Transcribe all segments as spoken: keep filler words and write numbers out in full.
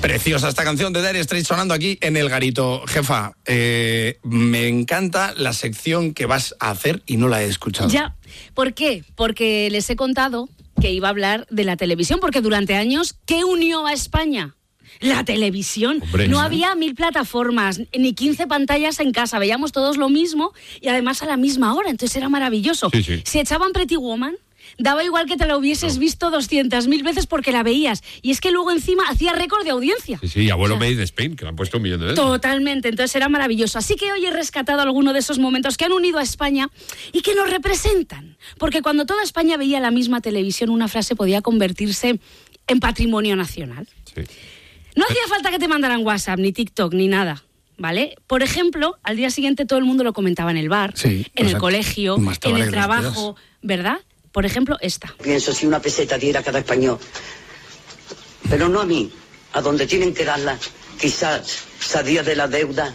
Preciosa esta canción de Dire Straits sonando aquí en El Garito. Jefa, eh, me encanta la sección que vas a hacer y no la he escuchado. Ya, ¿por qué? Porque les he contado que iba a hablar de la televisión, porque durante años, ¿qué unió a España? La televisión. Hombre, no ¿sí? había mil plataformas, ni quince pantallas en casa, veíamos todos lo mismo y además a la misma hora, entonces era maravilloso. Sí, sí. Se echaban Pretty Woman, daba igual que te la hubieses no. visto doscientas mil veces porque la veías, y es que luego encima hacía récord de audiencia. Sí, sí, Abuelo o sea, Made in Spain, que le han puesto un millón de veces. Totalmente, entonces era maravilloso. Así que hoy he rescatado algunos de esos momentos que han unido a España y que nos representan, porque cuando toda España veía la misma televisión, una frase podía convertirse en patrimonio nacional. Sí. No hacía falta que te mandaran WhatsApp, ni TikTok, ni nada, ¿vale? Por ejemplo, al día siguiente todo el mundo lo comentaba en el bar, sí, en o sea, el colegio, en el trabajo, ¿verdad? Por ejemplo, esta. Pienso si una peseta diera cada español, pero no a mí, a donde tienen que darla, quizás salía de la deuda.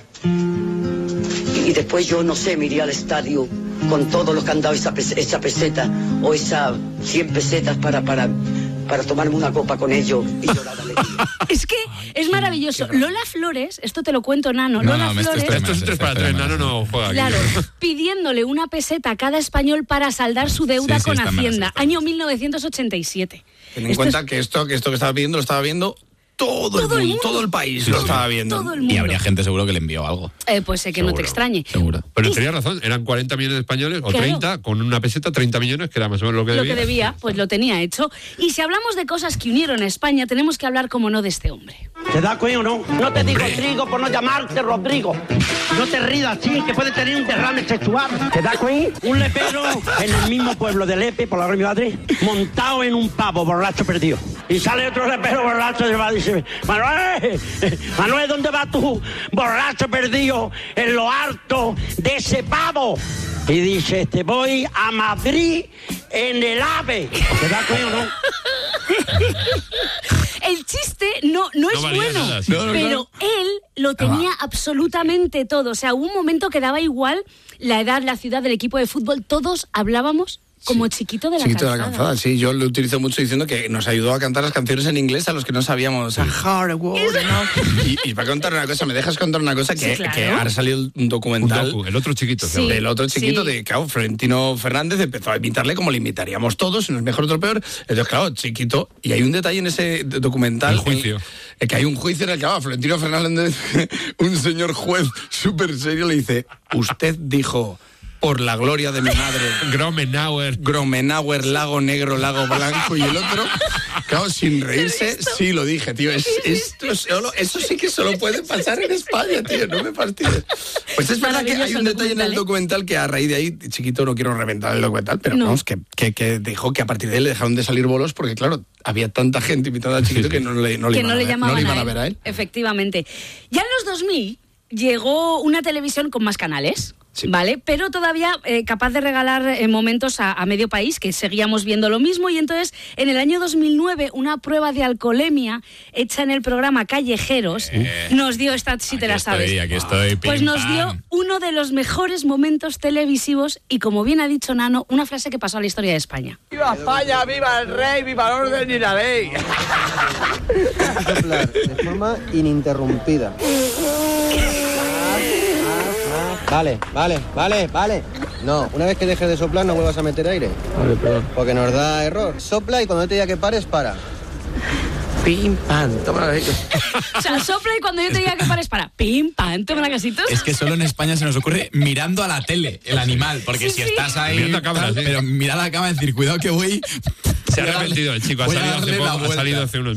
Y después yo, no sé, me iría al estadio con todo lo que han dado esa, esa peseta o esas cien pesetas para... para para tomarme una copa con ellos y llorar de alegría. Es que es maravilloso. Lola Flores, esto te lo cuento, Nano, no, Lola no, Flores... Esto es un tres para tres, Nano no juega aquí. Claro, pidiéndole una peseta a cada español para saldar su deuda sí, sí, con Hacienda, año mil novecientos ochenta y siete. Ten en esto cuenta es... que, esto, que esto que estaba pidiendo lo estaba viendo todo, todo, el, mundo, el mundo, todo el país sí, lo estaba viendo. Todo el mundo. Y habría gente seguro que le envió algo. Eh, pues sé que seguro, no te extrañe. Seguro. Pero y... tenía razón, eran cuarenta millones de españoles, o claro. treinta, con una peseta, treinta millones, que era más o menos lo que lo debía. Lo que debía, pues lo tenía hecho. Y si hablamos de cosas que unieron a España, tenemos que hablar, como no, de este hombre. ¿Te da cuenta o no? No te digo Trigo por no llamarte Rodrigo. No te rías así, que puede tener un derrame sexual. ¿Te da cuenta? Un lepero en el mismo pueblo de Lepe, por la hora de mi madre, montado en un pavo, borracho perdido. Y sale otro lepero borracho y va y dice, Manuel, Manuel, ¿dónde vas tú, borracho perdido, en lo alto de ese pavo? Y dice, te voy a Madrid en el AVE. ¿Te da cuenta o no? El chiste no, no, no es bueno, nada, sí. no, no, pero no. él lo tenía ah. absolutamente todo. O sea, hubo un momento que daba igual la edad, la ciudad, del equipo de fútbol. Todos hablábamos como sí. Chiquito de la Chiquito Calzada. de la Calzada, sí. Yo lo utilizo mucho diciendo que nos ayudó a cantar las canciones en inglés a los que no sabíamos. A hard work, ¿no? y, y para contar una cosa, ¿me dejas contar una cosa? Que, sí, claro. que ahora salió un documental. Un docu, el otro chiquito. Sí. El otro chiquito sí. de, claro, Florentino Fernández empezó a imitarle como le imitaríamos todos, no es mejor o peor. Entonces, claro, chiquito. Y hay un detalle en ese documental. El juicio. En, que hay un juicio en el que, claro, Florentino Fernández, un señor juez súper serio, le dice, usted dijo... por la gloria de mi madre. Gromenauer. Gromenauer, Lago Negro, Lago Blanco. Y el otro, claro, sin reírse, sí lo dije, tío. Es, esto solo, eso sí que solo puede pasar en España, tío. No me fastidies. Pues es verdad que hay un detalle en el documental que a raíz de ahí, chiquito, no quiero reventar el documental, pero no. vamos, que, que, que dijo que a partir de él le dejaron de salir bolos porque, claro, había tanta gente invitando al chiquito sí, sí. que no le, no le, que iban, no le a ver, llamaban no le iban a, a ver a él. Efectivamente. Ya en los dos mil llegó una televisión con más canales. Sí. ¿Vale? Pero todavía eh, capaz de regalar eh, momentos a, a medio país, que seguíamos viendo lo mismo, y entonces en el año dos mil nueve una prueba de alcoholemia hecha en el programa Callejeros eh, nos dio, esta si te la sabes, estoy, aquí estoy, pues pim, nos dio pam. uno de los mejores momentos televisivos y, como bien ha dicho Nano, una frase que pasó a la historia de España. ¡Viva España! ¡Viva el rey! ¡Viva el orden y la ley! Soplar de forma ininterrumpida. Vale, vale, vale, vale. No, una vez que dejes de soplar no vuelvas a meter aire. Vale, perdón. Porque nos da error. Sopla y cuando te diga que pares, para. Pim, pam, toma la casita. O sea, sopla y cuando yo te diga que pares, para. Pim, pam, toma la casita. Es que solo en España se nos ocurre mirando a la tele, el animal. Porque sí, si sí. estás ahí... Mirando a cámara, tal, sí. Pero mira la cámara y decir, cuidado que voy... Se ha arrepentido el chico, ha salido hace poco, ha salido hace unos